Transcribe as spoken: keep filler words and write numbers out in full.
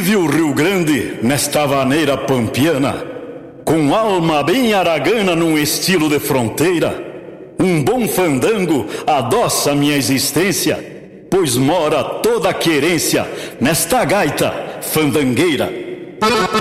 Vive o Rio Grande nesta vaneira pampiana, com alma bem aragana num estilo de fronteira. Um bom fandango adoça minha existência, pois mora toda a querência nesta gaita fandangueira.